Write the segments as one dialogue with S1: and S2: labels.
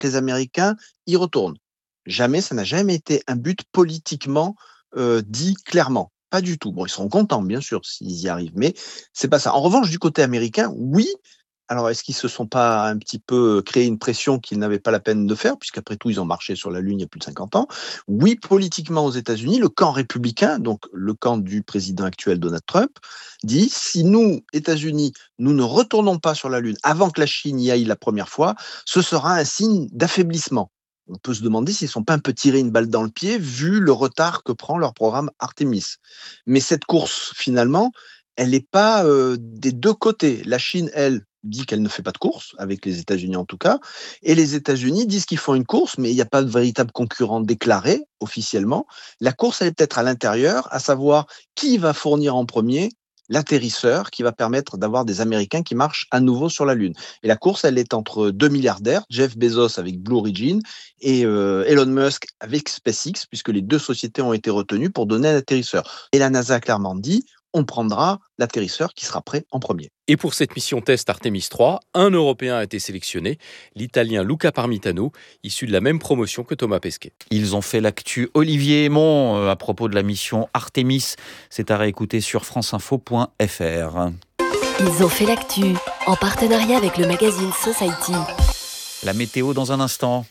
S1: que les Américains y retournent. Ça n'a jamais été un but politiquement dit clairement. Pas du tout. Bon, ils seront contents, bien sûr, s'ils y arrivent, mais c'est pas ça. En revanche, du côté américain, oui. Alors, est-ce qu'ils se sont pas un petit peu créé une pression qu'ils n'avaient pas la peine de faire, puisqu'après tout, ils ont marché sur la Lune il y a plus de 50 ans? Oui, politiquement aux États-Unis, le camp républicain, donc le camp du président actuel Donald Trump, dit si nous, États-Unis, nous ne retournons pas sur la Lune avant que la Chine y aille la première fois, ce sera un signe d'affaiblissement. On peut se demander s'ils ne sont pas un peu tirés une balle dans le pied vu le retard que prend leur programme Artemis. Mais cette course, finalement, elle n'est pas des deux côtés. La Chine, elle, dit qu'elle ne fait pas de course, avec les États-Unis en tout cas, et les États-Unis disent qu'ils font une course, mais il n'y a pas de véritable concurrent déclaré officiellement. La course, elle est peut-être à l'intérieur, à savoir qui va fournir en premier l'atterrisseur qui va permettre d'avoir des Américains qui marchent à nouveau sur la Lune. Et la course, elle est entre deux milliardaires, Jeff Bezos avec Blue Origin et Elon Musk avec SpaceX, puisque les deux sociétés ont été retenues pour donner un atterrisseur. Et la NASA a clairement dit, on prendra l'atterrisseur qui sera prêt en premier.
S2: Et pour cette mission test Artemis 3, un Européen a été sélectionné, l'Italien Luca Parmitano, issu de la même promotion que Thomas Pesquet.
S3: Ils ont fait l'actu Olivier Aymon à propos de la mission Artemis. C'est à réécouter sur franceinfo.fr.
S4: Ils ont fait l'actu en partenariat avec le magazine Society.
S3: La météo dans un instant.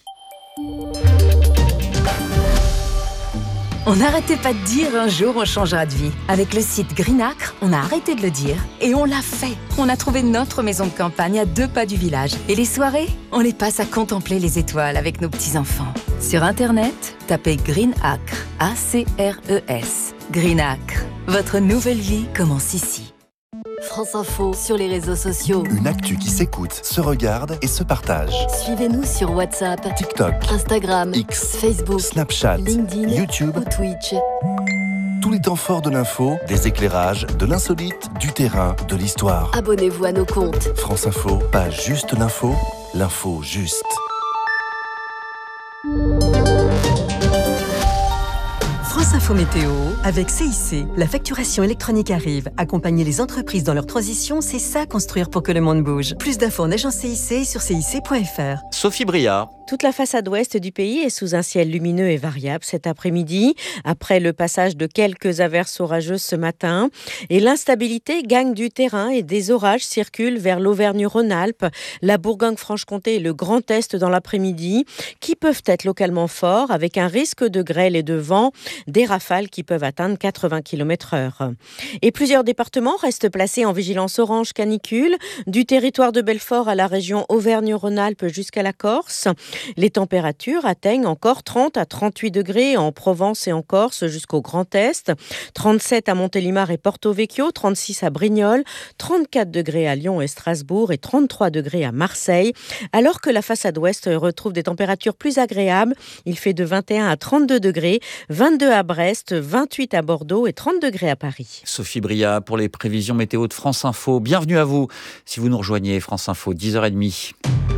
S5: On n'arrêtait pas de dire un jour on changera de vie. Avec le site Greenacre, on a arrêté de le dire et on l'a fait. On a trouvé notre maison de campagne à 2 pas du village. Et les soirées, on les passe à contempler les étoiles avec nos petits-enfants. Sur Internet, tapez Greenacre, A-C-R-E-S. Greenacre, votre nouvelle vie commence ici.
S4: France Info sur les réseaux sociaux.
S6: Une actu qui s'écoute, se regarde et se partage.
S4: Suivez-nous sur WhatsApp,
S6: TikTok,
S4: Instagram,
S6: X,
S4: Facebook,
S6: Snapchat,
S4: LinkedIn,
S6: YouTube
S4: ou Twitch.
S6: Tous les temps forts de l'info, des éclairages, de l'insolite, du terrain, de l'histoire.
S4: Abonnez-vous à nos comptes.
S6: France Info, pas juste l'info, l'info juste.
S7: France Info Météo, avec CIC. La facturation électronique arrive. Accompagner les entreprises dans leur transition, c'est ça construire pour que le monde bouge. Plus d'infos en agence CIC et sur cic.fr.
S3: Sophie Bria.
S8: Toute la façade ouest du pays est sous un ciel lumineux et variable cet après-midi, après le passage de quelques averses orageuses ce matin. Et l'instabilité gagne du terrain et des orages circulent vers l'Auvergne-Rhône-Alpes, la Bourgogne-Franche-Comté et le Grand Est dans l'après-midi, qui peuvent être localement forts avec un risque de grêle et de vent, des rafales qui peuvent atteindre 80 km/h. Et plusieurs départements restent placés en vigilance orange canicule, du territoire de Belfort à la région Auvergne-Rhône-Alpes jusqu'à la Corse. Les températures atteignent encore 30 à 38 degrés en Provence et en Corse jusqu'au Grand Est, 37 à Montélimar et Porto Vecchio, 36 à Brignoles, 34 degrés à Lyon et Strasbourg et 33 degrés à Marseille. Alors que la façade ouest retrouve des températures plus agréables, il fait de 21 à 32 degrés, 22 à Brest, 28 à Bordeaux et 30 degrés à Paris.
S3: Sophie Bria pour les prévisions météo de France Info. Bienvenue à vous si vous nous rejoignez. France Info, 10h30.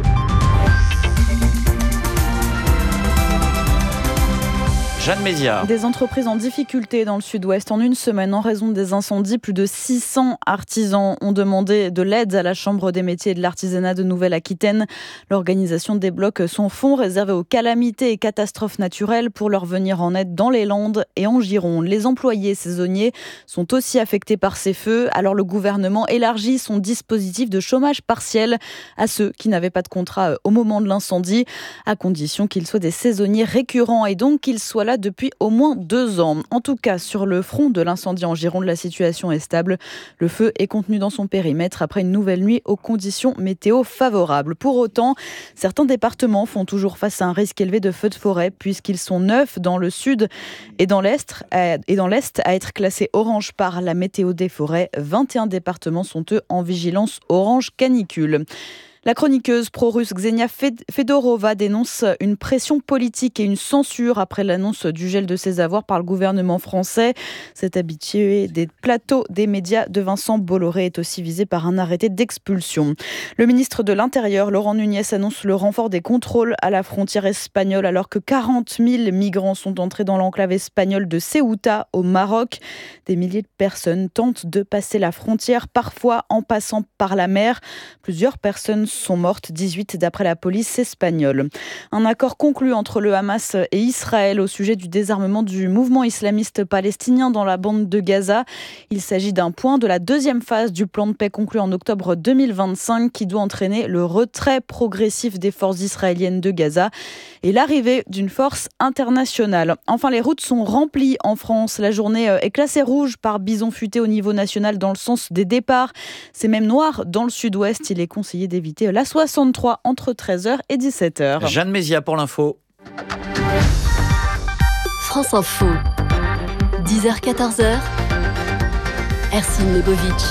S3: Jeanne Mézia.
S9: Des entreprises en difficulté dans le sud-ouest en une semaine en raison des incendies. Plus de 600 artisans ont demandé de l'aide à la Chambre des métiers et de l'artisanat de Nouvelle-Aquitaine. L'organisation débloque son fonds réservé aux calamités et catastrophes naturelles pour leur venir en aide dans les Landes et en Gironde. Les employés saisonniers sont aussi affectés par ces feux. Alors le gouvernement élargit son dispositif de chômage partiel à ceux qui n'avaient pas de contrat au moment de l'incendie, à condition qu'ils soient des saisonniers récurrents et donc qu'ils soient là depuis au moins 2 ans. En tout cas, sur le front de l'incendie en Gironde, la situation est stable. Le feu est contenu dans son périmètre après une nouvelle nuit aux conditions météo favorables. Pour autant, certains départements font toujours face à un risque élevé de feux de forêt puisqu'ils sont 9 dans le sud et dans l'est à être classés orange par la météo des forêts. 21 départements sont eux en vigilance orange canicule. La chroniqueuse pro-russe Ksenia Fedorova dénonce une pression politique et une censure après l'annonce du gel de ses avoirs par le gouvernement français. Cet habitué des plateaux des médias de Vincent Bolloré est aussi visé par un arrêté d'expulsion. Le ministre de l'Intérieur, Laurent Nunez, annonce le renfort des contrôles à la frontière espagnole alors que 40 000 migrants sont entrés dans l'enclave espagnole de Ceuta au Maroc. Des milliers de personnes tentent de passer la frontière, parfois en passant par la mer. Plusieurs personnes sont mortes, 18 d'après la police espagnole. Un accord conclu entre le Hamas et Israël au sujet du désarmement du mouvement islamiste palestinien dans la bande de Gaza. Il s'agit d'un point de la deuxième phase du plan de paix conclu en octobre 2025 qui doit entraîner le retrait progressif des forces israéliennes de Gaza et l'arrivée d'une force internationale. Enfin, les routes sont remplies en France. La journée est classée rouge par bison futé au niveau national dans le sens des départs. C'est même noir dans le sud-ouest. Il est conseillé d'éviter la 63 entre 13h et 17h.
S3: Jeanne Mézia pour l'info.
S4: France Info, 10h-14h, Ercine Lebovitch.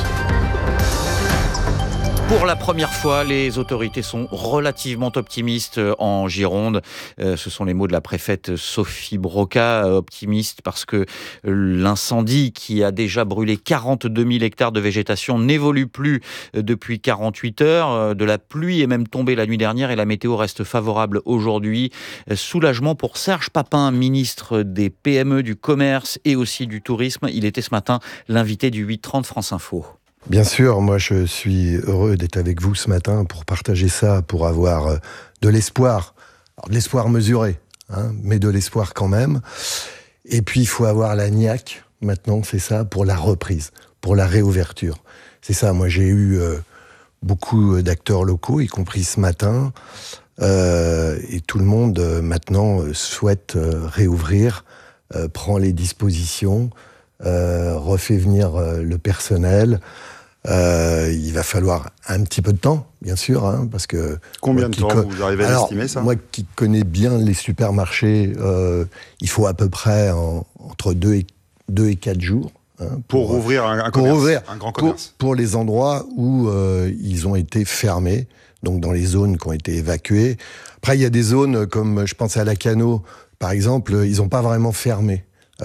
S3: Pour la première fois, les autorités sont relativement optimistes en Gironde. Ce sont les mots de la préfète Sophie Broca, optimiste parce que l'incendie qui a déjà brûlé 42 000 hectares de végétation n'évolue plus depuis 48 heures. De la pluie est même tombée la nuit dernière et la météo reste favorable aujourd'hui. Soulagement pour Serge Papin, ministre des PME, du commerce et aussi du tourisme. Il était ce matin l'invité du 8h30 France Info.
S10: Bien sûr, moi je suis heureux d'être avec vous ce matin pour partager ça, pour avoir de l'espoir. Alors, de l'espoir mesuré, mais de l'espoir quand même. Et puis il faut avoir la niaque, maintenant, c'est ça, pour la reprise, pour la réouverture. C'est ça, moi j'ai eu beaucoup d'acteurs locaux, y compris ce matin, et tout le monde maintenant souhaite réouvrir, prend les dispositions, refait venir le personnel. Il va falloir un petit peu de temps, bien sûr, parce que...
S11: Combien de temps vous arrivez à estimer ça ?
S10: Moi qui connais bien les supermarchés, il faut à peu près entre 2 et 4 jours.
S11: Pour rouvrir un commerce, un grand commerce.
S10: Pour les endroits où ils ont été fermés, donc dans les zones qui ont été évacuées. Après, il y a des zones, comme je pense à Lacanau, par exemple, ils n'ont pas vraiment fermé.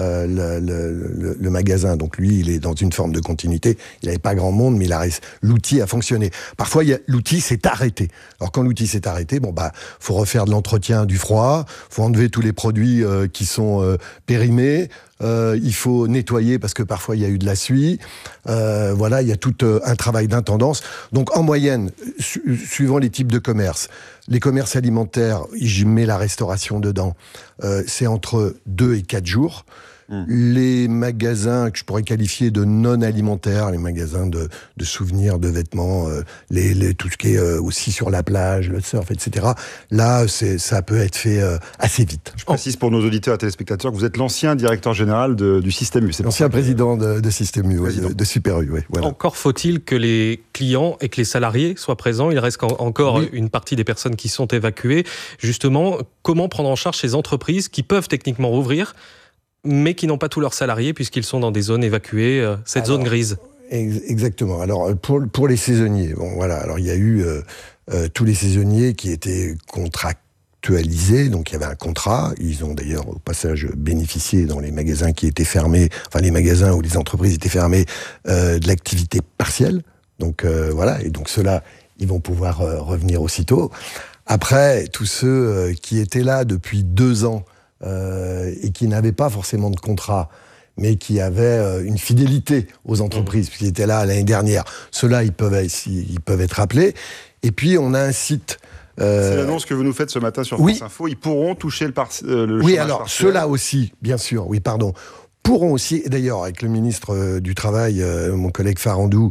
S10: Le magasin, donc lui il est dans une forme de continuité, il n'avait pas grand monde mais l'outil a fonctionné. Parfois l'outil s'est arrêté, alors quand l'outil s'est arrêté, faut refaire de l'entretien du froid, faut enlever tous les produits qui sont périmés, il faut nettoyer parce que parfois il y a eu de la suie, voilà, il y a tout un travail d'intendance. Donc en moyenne, suivant les types de commerces, les commerces alimentaires, je mets la restauration dedans, c'est entre 2 et 4 jours. Les magasins que je pourrais qualifier de non alimentaires, les magasins de souvenirs, de vêtements, tout ce qui est aussi sur la plage, le surf, etc. Là, ça peut être fait assez vite.
S11: Je précise pour nos auditeurs et téléspectateurs que vous êtes l'ancien directeur général du Système U.
S10: L'ancien président de Système U, de Super U. Voilà.
S12: Encore faut-il que les clients et que les salariés soient présents. Il reste encore une partie des personnes qui sont évacuées. Justement, comment prendre en charge ces entreprises qui peuvent techniquement rouvrir mais qui n'ont pas tous leurs salariés puisqu'ils sont dans des zones évacuées, zone grise.
S10: Exactement. Alors, pour les saisonniers, alors il y a eu tous les saisonniers qui étaient contractualisés, donc il y avait un contrat. Ils ont d'ailleurs, au passage, bénéficié dans les magasins qui étaient fermés, enfin les magasins où les entreprises étaient fermées, de l'activité partielle. Donc, voilà. Et donc, ceux-là, ils vont pouvoir revenir aussitôt. Après, tous ceux qui étaient là depuis 2 ans, et qui n'avaient pas forcément de contrat, mais qui avaient une fidélité aux entreprises, puisqu'ils étaient là l'année dernière. Ceux-là, ils peuvent être appelés. Et puis, on a un site...
S11: C'est l'annonce que vous nous faites ce matin sur France Info. Ils pourront toucher le
S10: chômage alors, ceux-là aussi, bien sûr, pourront aussi, et d'ailleurs avec le ministre du Travail, mon collègue Farandou,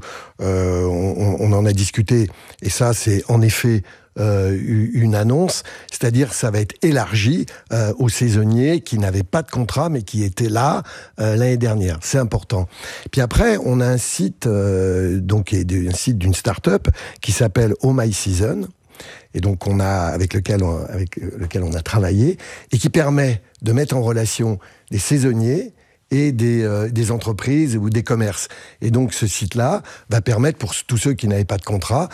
S10: on en a discuté, et ça c'est en effet une annonce, c'est-à-dire ça va être élargi aux saisonniers qui n'avaient pas de contrat mais qui étaient là l'année dernière. C'est important. Puis après, on a un site, un site d'une start-up qui s'appelle Oh My Season, et donc avec lequel on a travaillé, et qui permet de mettre en relation des saisonniers et des entreprises ou des commerces. Et donc ce site-là va permettre pour tous ceux qui n'avaient pas de contrat,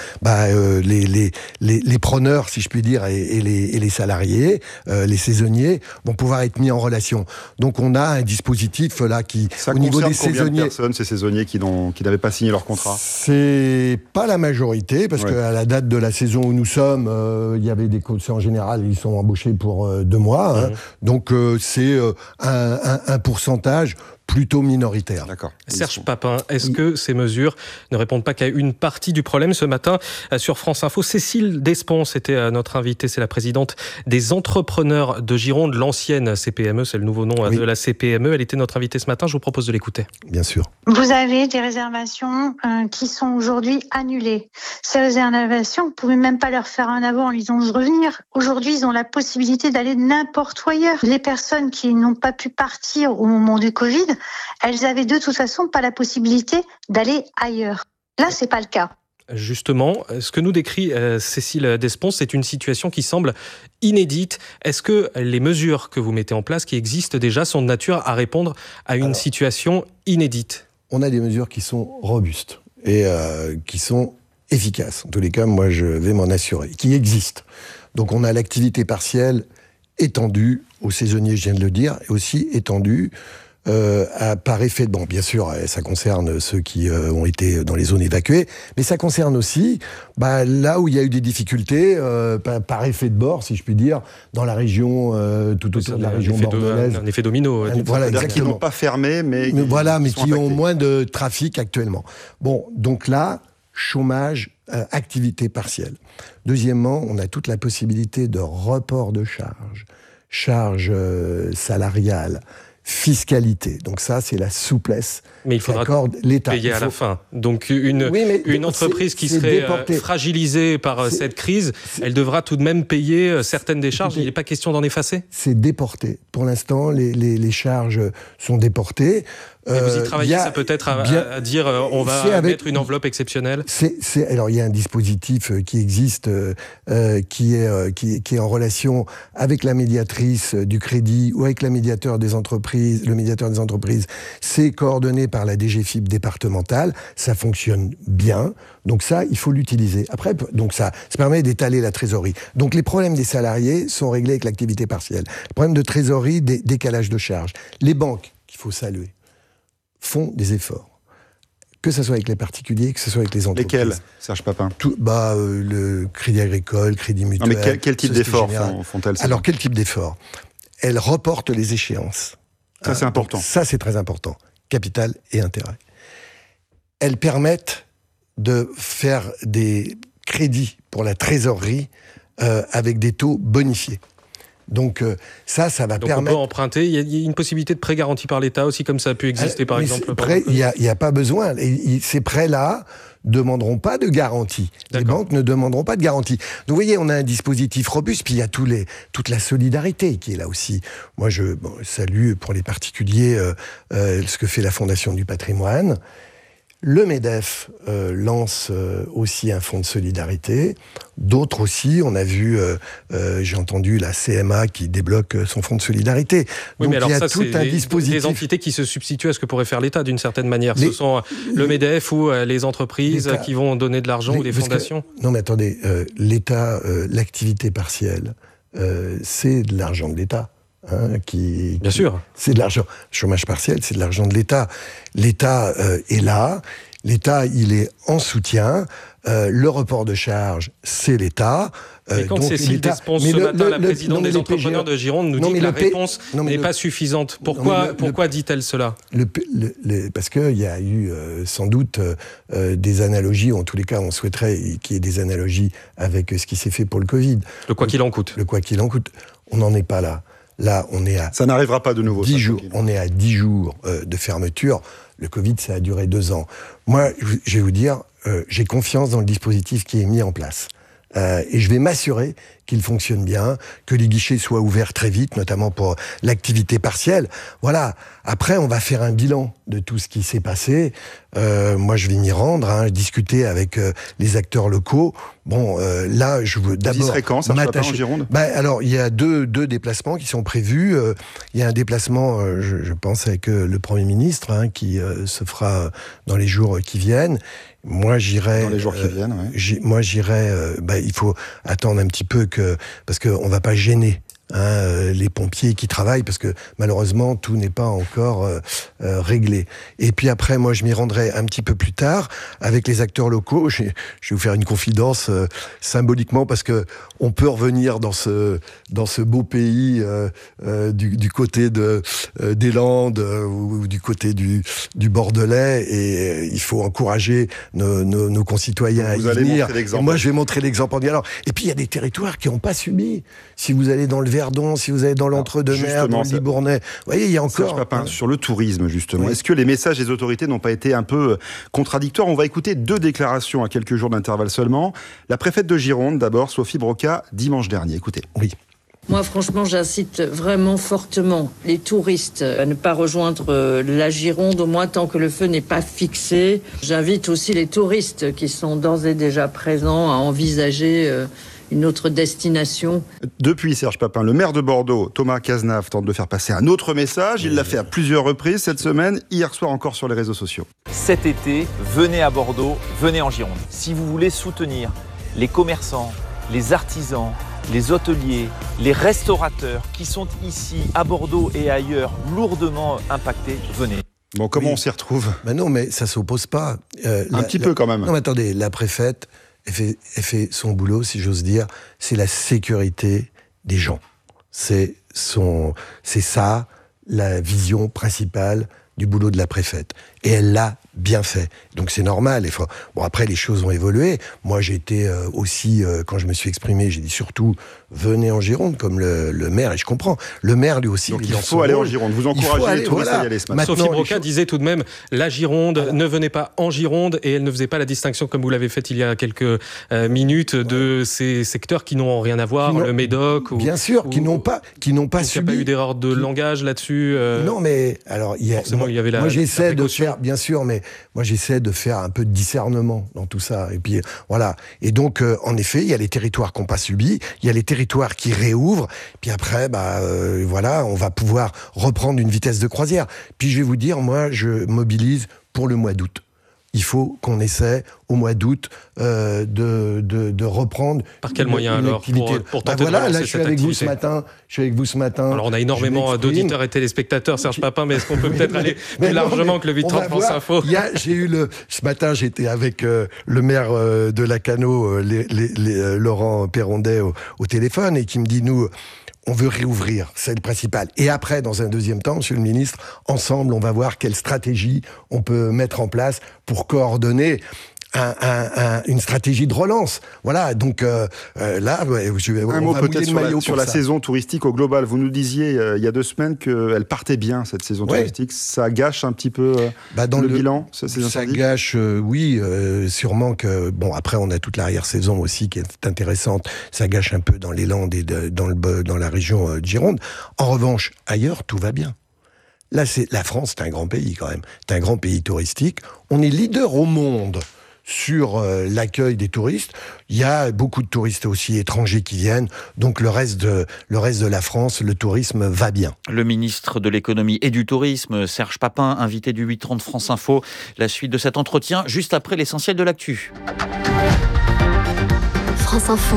S10: les preneurs, si je puis dire, et les salariés, les saisonniers, vont pouvoir être mis en relation. Donc on a un dispositif là qui,
S11: ça
S10: au niveau des
S11: saisonniers... Combien de personnes, ces saisonniers qui n'avaient pas signé leur contrat ?
S10: C'est pas la majorité, parce qu'à la date de la saison où nous sommes, il y avait en général, ils sont embauchés pour 2 mois. Donc c'est un pourcentage plutôt minoritaire.
S11: D'accord.
S12: Serge Papin, est-ce que ces mesures ne répondent pas qu'à une partie du problème? Ce matin, sur France Info, Cécile Despons était notre invitée. C'est la présidente des entrepreneurs de Gironde, l'ancienne CPME, c'est le nouveau nom de la CPME. Elle était notre invitée ce matin, je vous propose de l'écouter.
S10: Bien sûr.
S13: Vous avez des réservations qui sont aujourd'hui annulées. Ces réservations, vous ne pouvez même pas leur faire un avant en disant je revenir. Aujourd'hui, ils ont la possibilité d'aller n'importe où ailleurs. Les personnes qui n'ont pas pu partir au moment du Covid, elles avaient de toute façon pas la possibilité d'aller ailleurs. Là, c'est pas le cas.
S12: Justement, ce que nous décrit Cécile Despons, c'est une situation qui semble inédite. Est-ce que les mesures que vous mettez en place, qui existent déjà, sont de nature à répondre à une situation inédite?
S10: On a des mesures qui sont robustes et qui sont efficaces. En tous les cas, moi, je vais m'en assurer, qui existent. Donc, on a l'activité partielle étendue aux saisonniers, je viens de le dire, et aussi étendue par effet de... Bon, bien sûr, ça concerne ceux qui ont été dans les zones évacuées, mais ça concerne aussi là où il y a eu des difficultés, par effet de bord, si je puis dire, dans la région, tout autour de la région bordelaise.
S12: Un effet domino.
S10: Voilà, exactement.
S11: Qui n'ont pas fermé, mais
S10: qui ont moins de trafic actuellement. Bon, donc là, chômage, activité partielle. Deuxièmement, on a toute la possibilité de report de charges salariales, fiscalité. Donc ça, c'est la souplesse.
S12: Mais il faudra payer à la fin. Donc une entreprise qui serait fragilisée par cette crise, elle devra tout de même payer certaines des charges. Il n'est pas question d'en effacer?
S10: C'est déporté. Pour l'instant, les charges sont déportées.
S12: Et vous y travaillez, ça peut être à dire on va mettre une enveloppe exceptionnelle?
S10: Alors, il y a un dispositif qui existe, qui est en relation avec la médiatrice du crédit ou avec le médiateur des entreprises. C'est coordonné par la DGFiP départementale. Ça fonctionne bien. Donc ça, il faut l'utiliser. Après, ça permet d'étaler la trésorerie. Donc les problèmes des salariés sont réglés avec l'activité partielle. Le problème de trésorerie, décalage de charges. Les banques, qu'il faut saluer, font des efforts. Que ce soit avec les particuliers, que ce soit avec les entreprises.
S11: Lesquels, Serge Papin?
S10: Le Crédit Agricole, Crédit Mutuel.
S11: Non, mais quel type d'efforts font-elles?
S10: Alors, quel type d'efforts? Elles reportent les échéances.
S11: Ça, c'est important.
S10: Ça, c'est très important. Capital et intérêt. Elles permettent de faire des crédits pour la trésorerie avec des taux bonifiés. Donc ça va permettre...
S12: on peut emprunter, il y a une possibilité de prêt garanti par l'État aussi, comme ça a pu exister par exemple.
S10: Il n'y a pas besoin. Ces prêts-là ne demanderont pas de garantie. Les banques ne demanderont pas de garantie. Donc vous voyez, on a un dispositif robuste, puis il y a toute la solidarité qui est là aussi. Moi, je salue pour les particuliers ce que fait la Fondation du patrimoine. Le MEDEF lance aussi un fonds de solidarité. D'autres aussi, on a vu, j'ai entendu la CMA qui débloque son fonds de solidarité.
S12: Oui,
S10: donc
S12: mais alors
S10: il y a
S12: ça,
S10: tout un dispositif.
S12: Des entités qui se substituent à ce que pourrait faire l'État d'une certaine manière. Ce sont le MEDEF ou les entreprises qui vont donner de l'argent ou des fondations.
S10: Non mais attendez, l'État, l'activité partielle, c'est de l'argent de l'État.
S12: Bien sûr.
S10: C'est de l'argent. Chômage partiel, c'est de l'argent de l'État. L'État est là. L'État, il est en soutien. Le report de charges, c'est l'État.
S12: Et quand Cécile Despons, ce matin, la présidente des entrepreneurs de Gironde, nous dit que la réponse n'est pas suffisante. Pourquoi dit-elle cela?
S10: Parce qu'il y a eu sans doute des analogies, ou en tous les cas, on souhaiterait qu'il y ait des analogies avec ce qui s'est fait pour le Covid.
S12: Le quoi qu'il en coûte.
S10: Le quoi qu'il en coûte. On n'en est pas là. Là, on est à...
S11: Ça n'arrivera pas de nouveau.
S10: 10 jours. On est à 10 jours de fermeture. Le Covid, ça a duré 2 ans. Moi, je vais vous dire, j'ai confiance dans le dispositif qui est mis en place. Et je vais m'assurer qu'il fonctionne bien, que les guichets soient ouverts très vite, notamment pour l'activité partielle. Voilà. Après, on va faire un bilan de tout ce qui s'est passé. Moi, je vais m'y rendre, discuter avec les acteurs locaux. Bon, là, je veux d'abord...
S11: Vous y serez quand, Serge Papin, en Gironde?
S10: Alors, il y a deux déplacements qui sont prévus. Il y a un déplacement, je pense, avec le Premier ministre, qui se fera dans les jours qui viennent. Moi, j'irai...
S11: Dans les jours qui viennent, oui.
S10: Moi, j'irai... il faut attendre un petit peu parce qu'on ne va pas gêner les pompiers qui travaillent, parce que malheureusement, tout n'est pas encore réglé. Et puis après, moi, je m'y rendrai un petit peu plus tard avec les acteurs locaux. Je vais vous faire une confidence symboliquement, parce que on peut revenir dans ce beau pays du côté des Landes ou du côté du Bordelais, et il faut encourager nos concitoyens à y venir. Et moi, je vais montrer l'exemple en disant. Et puis, il y a des territoires qui n'ont pas subi. Si vous allez dans le Verdon, si vous allez dans l'Entre-deux-Mers, dans le Libournais, vous voyez, il y a encore...
S11: Serge Papin, sur le tourisme, justement, est-ce que les messages des autorités n'ont pas été un peu contradictoires ? On va écouter 2 déclarations à quelques jours d'intervalle seulement. La préfète de Gironde, d'abord, Sophie Broca, dimanche dernier. Écoutez.
S10: Oui.
S14: Moi, franchement, j'incite vraiment fortement les touristes à ne pas rejoindre la Gironde, au moins tant que le feu n'est pas fixé. J'invite aussi les touristes qui sont d'ores et déjà présents à envisager une autre destination.
S11: Depuis, Serge Papin, le maire de Bordeaux, Thomas Cazenave, tente de faire passer un autre message. Il l'a fait à plusieurs reprises cette semaine, hier soir encore sur les réseaux sociaux.
S15: Cet été, venez à Bordeaux, venez en Gironde. Si vous voulez soutenir les commerçants, les artisans, les hôteliers, les restaurateurs qui sont ici à Bordeaux et ailleurs lourdement impactés, venez.
S11: Bon, comment on s'y retrouve ?
S10: Non, mais ça ne s'oppose pas.
S11: Un petit peu quand même.
S10: Non, mais attendez, la préfète, elle fait son boulot, si j'ose dire, c'est la sécurité des gens. C'est ça, la vision principale du boulot de la préfète. Et elle l'a bien fait. Donc c'est normal. Bon, après, les choses ont évolué. Moi, j'ai été aussi, quand je me suis exprimé, j'ai dit surtout, venez en Gironde, comme le maire, et je comprends. Le maire, lui aussi,
S11: donc il faut aller en Gironde. Vous encouragez les touristes à y aller ce matin.
S12: Sophie Broca disait tout de même, la Gironde, ne venez pas en Gironde, et elle ne faisait pas la distinction, comme vous l'avez fait il y a quelques minutes, de ces secteurs qui n'ont rien à voir, le Médoc.
S10: Bien sûr, qui n'ont pas subi.
S12: Il n'y a pas eu d'erreur de langage là-dessus.
S10: Non, mais alors, il y avait moi, j'essaie de faire, bien sûr, mais moi, j'essaie de faire un peu de discernement dans tout ça. Et puis, voilà. Et donc, en effet, il y a les territoires qui n'ont pas subi, il y a les territoires qui réouvrent. Puis après, voilà, on va pouvoir reprendre une vitesse de croisière. Puis, je vais vous dire, moi, je mobilise pour le mois d'août. Il faut qu'on essaie au mois d'août de reprendre.
S12: Par quel moyen alors pour tenter de relancer
S10: là, je suis avec vous ce matin.
S12: Alors on a énormément d'auditeurs et téléspectateurs, Serge Papin, mais est-ce qu'on peut peut-être aller plus largement que le 8-30 France Info ?
S10: Ce matin, j'étais avec le maire de Lacanau, Laurent Perrondet, au téléphone, et qui me dit, nous, on veut réouvrir, c'est le principal. Et après, dans un deuxième temps, monsieur le ministre, ensemble, on va voir quelle stratégie on peut mettre en place pour coordonner une stratégie de relance. Voilà, donc là,
S11: un mot peut-être sur la saison touristique au global. Vous nous disiez il y a 2 semaines qu'elle partait bien, cette saison touristique. Ça gâche un petit peu le bilan,
S10: ça gâche, oui, sûrement que... Bon, après, on a toute l'arrière-saison aussi qui est intéressante. Ça gâche un peu dans les Landes et dans la région de Gironde. En revanche, ailleurs, tout va bien. Là, la France, c'est un grand pays quand même. C'est un grand pays touristique. On est leader au monde sur l'accueil des touristes. Il y a beaucoup de touristes aussi étrangers qui viennent. Donc le reste de la France, le tourisme va bien.
S3: Le ministre de l'économie et du tourisme, Serge Papin, invité du 8-30 France Info. La suite de cet entretien, juste après l'essentiel de l'actu.
S4: France Info,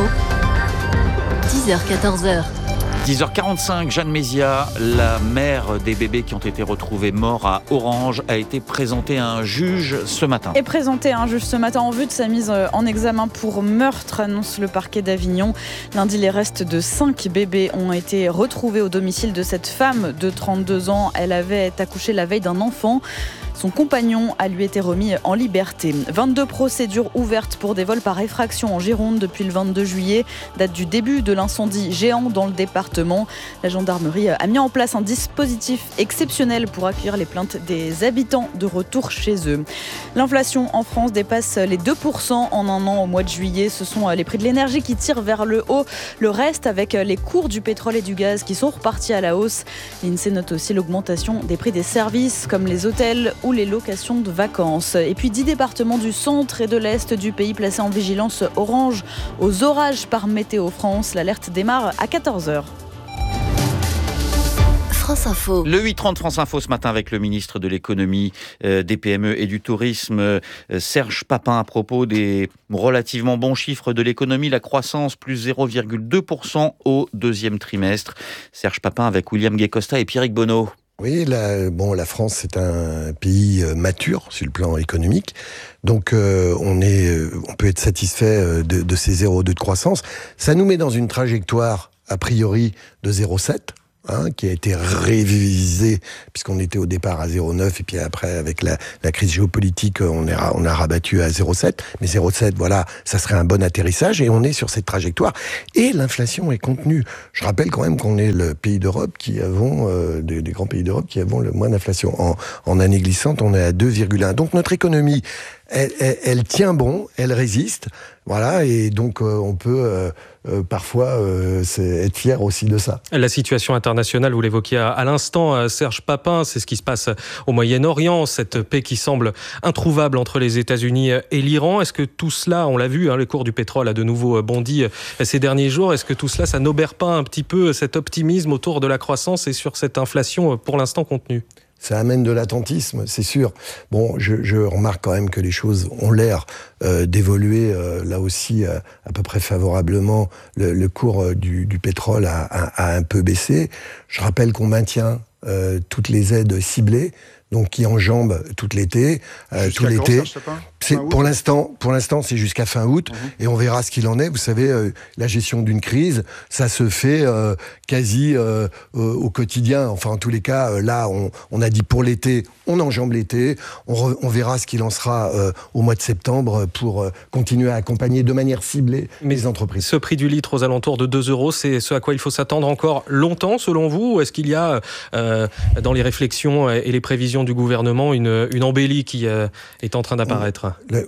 S4: 10h-14h.
S3: 10h45, Jeanne Mézia, la mère des bébés qui ont été retrouvés morts à Orange, a été présentée à un juge ce matin.
S9: Et présentée à un juge ce matin en vue de sa mise en examen pour meurtre, annonce le parquet d'Avignon. Lundi, les restes de 5 bébés ont été retrouvés au domicile de cette femme de 32 ans. Elle avait accouché la veille d'un enfant. Son compagnon a lui été remis en liberté. 22 procédures ouvertes pour des vols par effraction en Gironde depuis le 22 juillet, date du début de l'incendie géant dans le département. La gendarmerie a mis en place un dispositif exceptionnel pour accueillir les plaintes des habitants de retour chez eux. L'inflation en France dépasse les 2% en un an au mois de juillet. Ce sont les prix de l'énergie qui tirent vers le haut. Le reste avec les cours du pétrole et du gaz qui sont repartis à la hausse. L'INSEE note aussi l'augmentation des prix des services comme les hôtels ou les locations de vacances. Et puis 10 départements du centre et de l'est du pays placés en vigilance orange aux orages par Météo France. L'alerte démarre à 14h.
S4: France Info.
S3: Le 8h30 France Info ce matin avec le ministre de l'économie, des PME et du tourisme, Serge Papin, à propos des relativement bons chiffres de l'économie, la croissance plus 0,2% au deuxième trimestre. Serge Papin avec William Gay-Costa et Pierrick Bonneau.
S10: Oui, la France, c'est un pays mature sur le plan économique. Donc, on peut être satisfait de ces 0,2 de croissance. Ça nous met dans une trajectoire, a priori, de 0,7. Qui a été révisé puisqu'on était au départ à 0,9 et puis après avec la crise géopolitique on a rabattu à 0,7, mais 0,7 voilà, ça serait un bon atterrissage et on est sur cette trajectoire et l'inflation est contenue. Je rappelle quand même qu'on est le pays d'Europe qui avons des grands pays d'Europe qui avons le moins d'inflation. En année glissante, on est à 2,1. Donc notre économie elle tient bon, elle résiste, voilà, et donc on peut parfois être fier aussi de ça.
S12: La situation internationale, vous l'évoquiez à l'instant, Serge Papin, c'est ce qui se passe au Moyen-Orient, cette paix qui semble introuvable entre les États-Unis et l'Iran. Est-ce que tout cela, on l'a vu, le cours du pétrole a de nouveau bondi ces derniers jours, est-ce que tout cela, ça n'obère pas un petit peu cet optimisme autour de la croissance et sur cette inflation pour l'instant contenue ?
S10: Ça amène de l'attentisme, c'est sûr. Bon, je remarque quand même que les choses ont l'air d'évoluer là aussi à peu près favorablement. Le cours du pétrole a un peu baissé. Je rappelle qu'on maintient toutes les aides ciblées, donc qui enjambent tout l'été. Tout l'été. Pour l'instant, c'est jusqu'à fin août, et on verra ce qu'il en est. Vous savez, la gestion d'une crise, ça se fait quasi au quotidien. Enfin, en tous les cas, là, on a dit pour l'été, on enjambe l'été. On verra ce qu'il en sera au mois de septembre pour continuer à accompagner de manière ciblée les entreprises.
S12: Ce prix du litre aux alentours de 2 €, c'est ce à quoi il faut s'attendre encore longtemps, selon vous ? Ou est-ce qu'il y a, dans les réflexions et les prévisions du gouvernement, une embellie qui est en train d'apparaître ?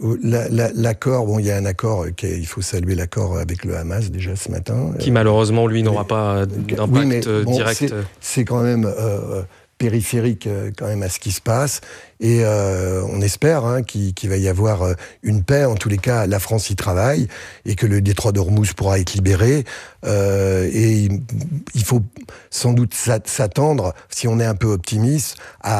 S10: L'accord, il y a un accord, il faut saluer l'accord avec le Hamas déjà ce matin.
S12: Qui malheureusement, lui, n'aura pas d'impact direct.
S10: C'est quand même périphérique quand même à ce qui se passe. Et on espère qu'il va y avoir une paix. En tous les cas, la France y travaille et que le détroit d'Ormuz pourra être libéré. Et il faut sans doute s'attendre, si on est un peu optimiste,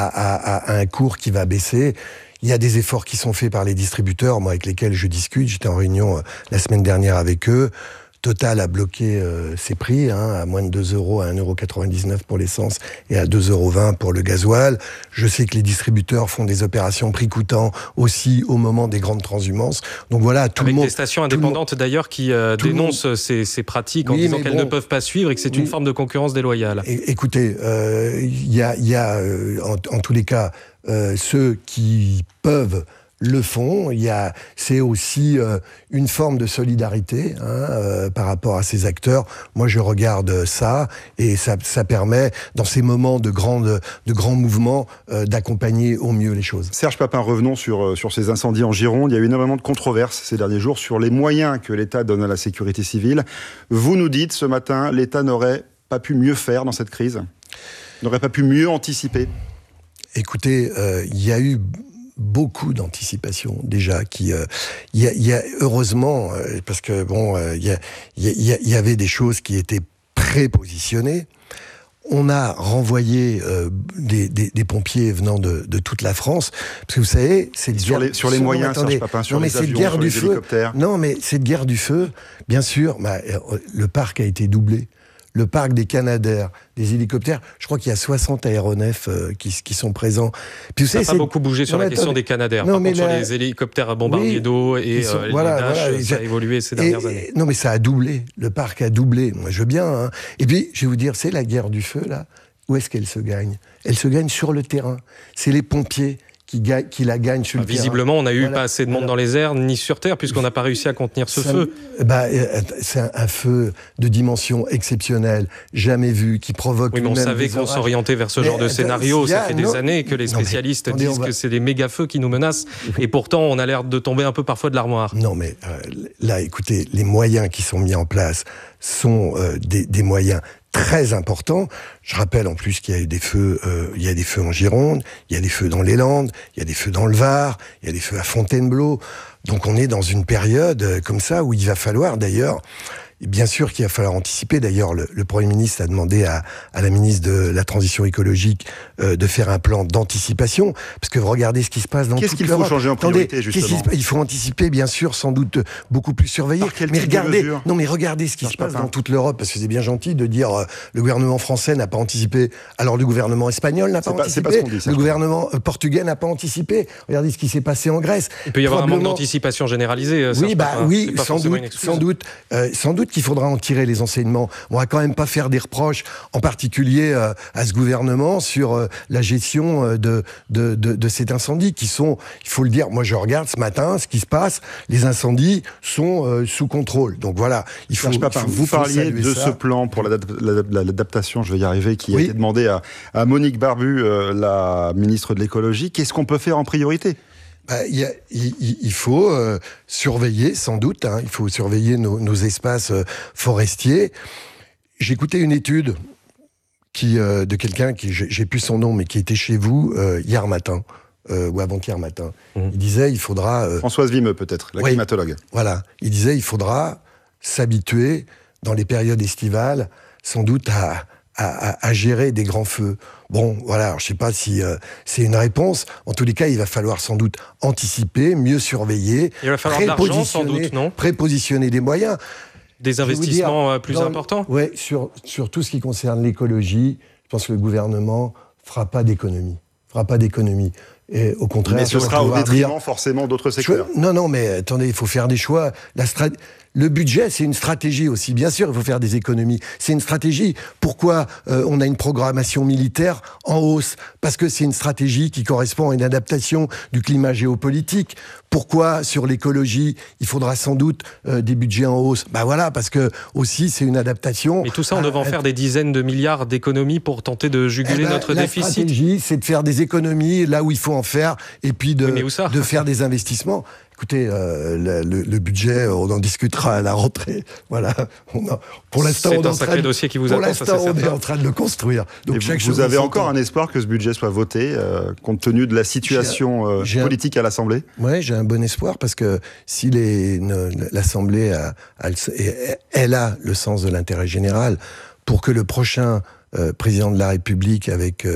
S10: à un cours qui va baisser. Il y a des efforts qui sont faits par les distributeurs, moi avec lesquels je discute. J'étais en réunion la semaine dernière avec eux. Total a bloqué ses prix à moins de 2 €, à 1,99 € pour l'essence et à 2,20 € pour le gasoil. Je sais que les distributeurs font des opérations prix coûtant aussi au moment des grandes transhumances. Donc voilà, tout
S12: avec
S10: le monde...
S12: Avec des stations indépendantes d'ailleurs qui dénoncent ces pratiques en disant qu'elles ne peuvent pas suivre et que c'est une forme de concurrence déloyale.
S10: Écoutez, il y a en tous les cas ceux qui peuvent le font. C'est aussi une forme de solidarité par rapport à ces acteurs. Moi, je regarde ça et ça permet, dans ces moments de grands mouvements, d'accompagner au mieux les choses.
S11: Serge Papin, revenons sur ces incendies en Gironde. Il y a eu énormément de controverses ces derniers jours sur les moyens que l'État donne à la sécurité civile. Vous nous dites ce matin, l'État n'aurait pas pu mieux faire dans cette crise ? N'aurait pas pu mieux anticiper ?
S10: Écoutez, il y a eu beaucoup d'anticipation déjà il y a heureusement parce que il y avait des choses qui étaient prépositionnées. On a renvoyé des pompiers venant de toute la France, parce que vous savez, c'est
S11: sur les moyens, Serge Papin, sur les avions, sur les hélicoptères.
S10: Non, mais cette guerre du feu, bien sûr, le parc a été doublé. Le parc des Canadair, des hélicoptères, je crois qu'il y a 60 aéronefs qui sont présents. Puis,
S12: ça n'a pas beaucoup bougé sur la question des Canadair. Par contre, sur les hélicoptères à bombardier d'eau et les Dash, ça a évolué ces dernières années.
S10: Non, mais ça a doublé. Le parc a doublé. Moi, je veux bien. Et puis, je vais vous dire, c'est la guerre du feu, là. Où est-ce qu'elle se gagne ? Elle se gagne sur le terrain. C'est les pompiers qui la gagne sur le terrain.
S12: Visiblement, on n'a eu pas assez de monde dans les airs, ni sur terre, puisqu'on n'a pas réussi à contenir ce feu.
S10: C'est un feu de dimension exceptionnelle, jamais vu, qui provoque...
S12: Oui, mais on savait qu'on s'orientait vers ce genre de scénario. Ça fait des années que les spécialistes disent que c'est des méga-feux qui nous menacent, et pourtant, on a l'air de tomber un peu parfois de l'armoire.
S10: Non, mais là, écoutez, les moyens qui sont mis en place sont des moyens très important. Je rappelle en plus qu'il y a eu des feux, il y a des feux en Gironde, il y a des feux dans les Landes, il y a des feux dans le Var, il y a des feux à Fontainebleau. Donc on est dans une période comme ça où il va falloir d'ailleurs... Et bien sûr qu'il va falloir anticiper. D'ailleurs, le Premier ministre a demandé à la ministre de la Transition écologique de faire un plan d'anticipation, parce que regardez ce qui se passe dans toute l'Europe.
S11: Qu'est-ce qu'il faut changer en priorité, justement ?
S10: Il faut anticiper, bien sûr, sans doute beaucoup plus surveiller. Mais regardez ce qui se passe dans toute l'Europe, parce que c'est bien gentil de dire le gouvernement français n'a pas anticipé, alors le gouvernement espagnol n'a pas anticipé, le gouvernement portugais n'a pas anticipé. Regardez ce qui s'est passé en Grèce.
S12: Il peut y avoir un manque d'anticipation généralisée.
S10: Oui, sans doute qu'il faudra en tirer les enseignements. On va quand même pas faire des reproches, en particulier à ce gouvernement, sur la gestion de cet incendie, qui sont, il faut le dire, moi je regarde ce matin ce qui se passe, les incendies sont sous contrôle. Donc voilà, il faut...
S11: Vous parliez de ce plan pour l'adaptation, je vais y arriver, qui a été demandé à Monique Barbu, la ministre de l'écologie. Qu'est-ce qu'on peut faire en priorité ?
S10: Il faut surveiller, sans doute, il faut surveiller nos espaces forestiers. J'écoutais une étude de quelqu'un qui, j'ai plus son nom, mais qui était chez vous hier matin, ou avant-hier matin. Il disait, il faudra...
S11: Françoise Vimeux, peut-être, la climatologue.
S10: Voilà, il disait, il faudra s'habituer, dans les périodes estivales, sans doute à gérer des grands feux. Bon, voilà, alors, je ne sais pas si c'est une réponse. En tous les cas, il va falloir sans doute anticiper, mieux surveiller,
S12: il va falloir de l'argent, sans doute, non ?
S10: Prépositionner des moyens.
S12: Des investissements plus importants ?
S10: Oui, sur tout ce qui concerne l'écologie, je pense que le gouvernement ne fera pas d'économie. Et au contraire,
S11: mais ce sera au détriment forcément d'autres secteurs.
S10: Non, mais attendez, il faut faire des choix. Le budget, c'est une stratégie aussi. Bien sûr, il faut faire des économies. C'est une stratégie. Pourquoi on a une programmation militaire en hausse ? Parce que c'est une stratégie qui correspond à une adaptation du climat géopolitique. Pourquoi, sur l'écologie, il faudra sans doute des budgets en hausse ? Voilà, parce que aussi, c'est une adaptation.
S12: Mais tout ça, on devant faire des dizaines de milliards d'économies pour tenter de juguler notre déficit.
S10: La stratégie, c'est de faire des économies là où il faut en faire, et puis de faire des investissements. Écoutez, le budget, on en discutera à la rentrée. Voilà. Pour l'instant,
S12: c'est un sacré dossier qui vous attend.
S10: Pour l'instant, on est en train de le construire.
S11: Donc, vous avez encore un espoir que ce budget soit voté, compte tenu de la situation politique à l'Assemblée ?
S10: Oui, j'ai un bon espoir, parce que si l'Assemblée elle a le sens de l'intérêt général, pour que le prochain président de la République, avec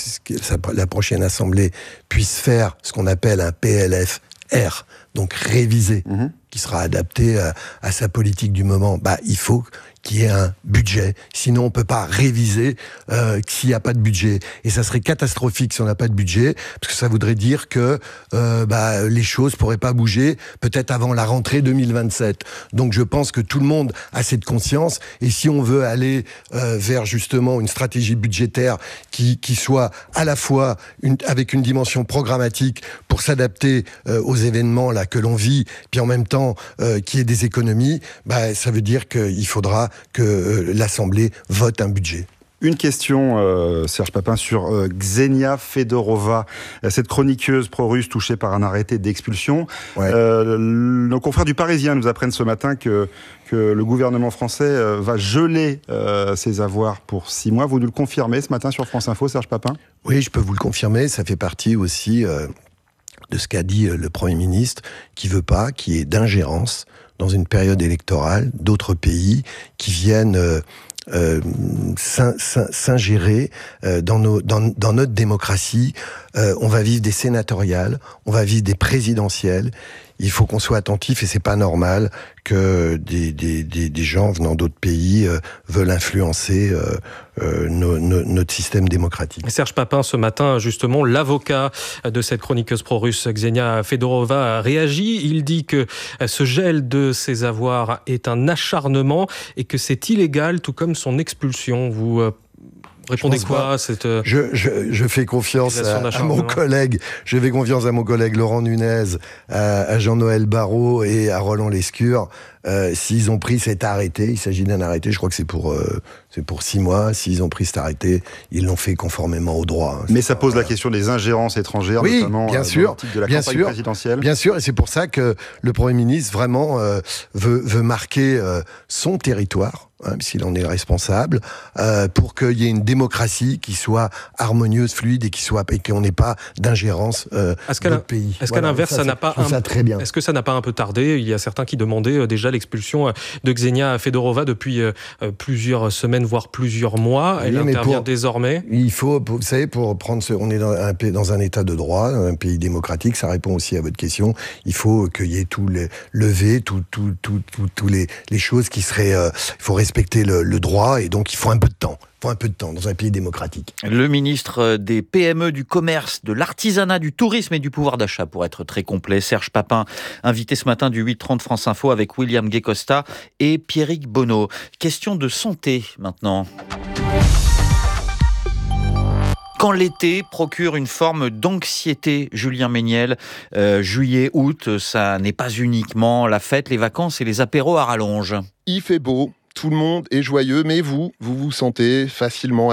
S10: la prochaine Assemblée, puisse faire ce qu'on appelle un PLFR, donc révisé, qui sera adapté à sa politique du moment, il faut qu'il y ait un budget. Sinon, on ne peut pas réviser s'il n'y a pas de budget. Et ça serait catastrophique si on n'a pas de budget, parce que ça voudrait dire que les choses ne pourraient pas bouger, peut-être avant la rentrée 2027. Donc je pense que tout le monde a cette conscience, et si on veut aller vers justement une stratégie budgétaire qui soit à la fois avec une dimension programmatique pour s'adapter aux événements là que l'on vit, puis en même temps qu'il y ait des économies, ça veut dire qu'il faudra que l'Assemblée vote un budget.
S11: Une question, Serge Papin, sur Ksenia Fedorova, cette chroniqueuse pro-russe touchée par un arrêté d'expulsion. Nos confrères du Parisien nous apprennent ce matin que le gouvernement français va geler ses avoirs pour 6 mois. Vous nous le confirmez ce matin sur France Info, Serge Papin ?
S10: Oui, je peux vous le confirmer. Ça fait partie aussi de ce qu'a dit le Premier ministre, qui veut pas qu'il y ait d'ingérence dans une période électorale d'autres pays qui viennent s'ingérer dans notre démocratie. On va vivre des sénatoriales, on va vivre des présidentielles. Il faut qu'on soit attentif, et c'est pas normal que des gens venant d'autres pays veulent influencer notre système démocratique.
S12: Serge Papin, ce matin, justement, l'avocat de cette chroniqueuse pro-russe, Ksenia Fedorova, a réagi. Il dit que ce gel de ses avoirs est un acharnement et que c'est illégal, tout comme son expulsion. Vous répondez quoi à cette
S10: je fais confiance à mon collègue. Je fais confiance à mon collègue Laurent Nunez, à Jean-Noël Barrot et à Roland Lescure. S'ils ont pris cet arrêté, il s'agit d'un arrêté, je crois que c'est pour 6 mois. S'ils ont pris cet arrêté, ils l'ont fait conformément au droit.
S11: Mais ça pose la question des ingérences étrangères, notamment
S10: bien sûr,
S11: de la campagne présidentielle.
S10: Bien sûr, et c'est pour ça que le Premier ministre vraiment veut marquer son territoire. s'il en est responsable, pour qu'il y ait une démocratie qui soit harmonieuse, fluide et qu'on n'ait pas d'ingérence d'autres pays.
S12: Est-ce qu'à l'inverse, ça n'a pas
S10: très bien.
S12: Est-ce que ça n'a pas un peu tardé ? Il y a certains qui demandaient déjà l'expulsion de Ksenia Fedorova depuis plusieurs semaines, voire plusieurs mois. Elle intervient désormais.
S10: Il faut, vous savez, on est dans un état de droit, un pays démocratique. Ça répond aussi à votre question. Il faut qu'il y ait tout levé, tous les choses qui seraient. Il faut respecter le droit et donc il faut un peu de temps. Dans un pays démocratique.
S3: Le ministre des PME, du commerce, de l'artisanat, du tourisme et du pouvoir d'achat, pour être très complet. Serge Papin, invité ce matin du 8h30 France Info avec William Guécosta et Pierrick Bonneau. Question de santé maintenant. Quand l'été procure une forme d'anxiété, Julien Méniel, juillet, août, ça n'est pas uniquement la fête, les vacances et les apéros à rallonge.
S16: Il fait beau. Tout le monde est joyeux, mais vous vous sentez facilement